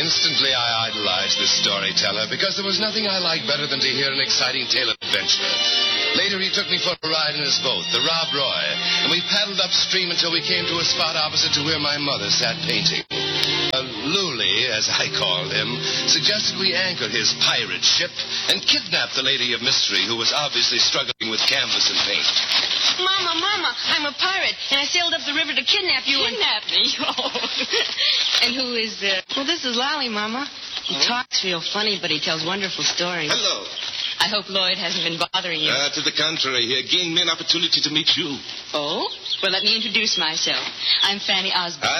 Instantly, I idolized this storyteller because there was nothing I liked better than to hear an exciting tale of adventure. Later, he took me for a ride in his boat, the Rob Roy, and we paddled upstream until we came to a spot opposite to where my mother sat painting. Lully, as I called him, suggested we anchor his pirate ship and kidnap the lady of mystery who was obviously struggling with canvas and paint. Mama, I'm a pirate, and I sailed up the river to kidnap you. Kidnap me? Oh. And who is, Well, this is Lally, Mama. He talks real funny, but he tells wonderful stories. Hello. I hope Lloyd hasn't been bothering you. To the contrary, he gained me an opportunity to meet you. Oh? Well, let me introduce myself. I'm Fanny Osborne.